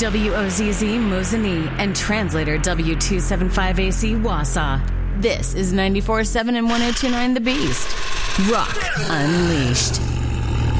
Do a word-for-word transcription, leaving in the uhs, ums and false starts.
W O Z Z Mosinee, and translator W two seventy-five A C Wausau. This is ninety-four point seven and ten twenty-nine The Beast. Rock Unleashed.